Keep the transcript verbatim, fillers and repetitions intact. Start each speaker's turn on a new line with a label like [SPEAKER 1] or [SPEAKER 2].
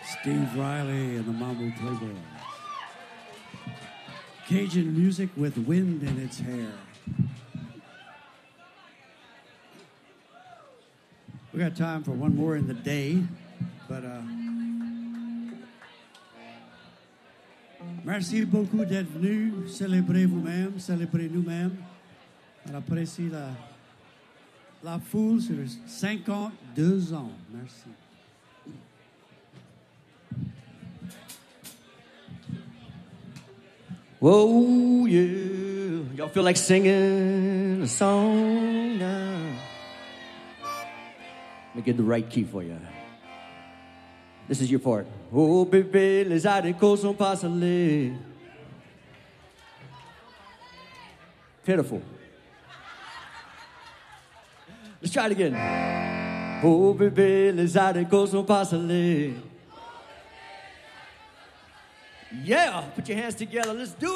[SPEAKER 1] Steve Riley and the Mambo Playboys. Cajun music with wind in its hair. We got time for one more in the day, but uh, merci beaucoup d'être venu célébrer vous-même, célébrer nous-mêmes. On apprécie la, la foule sur cinquante-deux ans. Merci.
[SPEAKER 2] Whoa, yeah. Y'all feel like singing a song now? Let me get the right key for you. This is your part. Oh, bébé, les haricots sont pas salés. Pitiful. Let's try it again. Oh, bébé, les haricots sont pas salés. Yeah, put your hands together. Let's do it.